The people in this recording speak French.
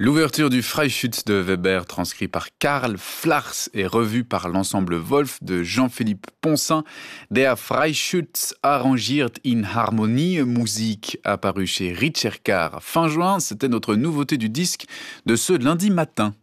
L'ouverture du Freischütz de Weber, transcrit par Karl Flachs et revu par l'ensemble Wolf de Jean-Philippe Ponsin. Der Freischütz arrangiert in Harmonie Musik, apparu chez Ricercar fin juin. C'était notre nouveauté du disque de ce lundi matin.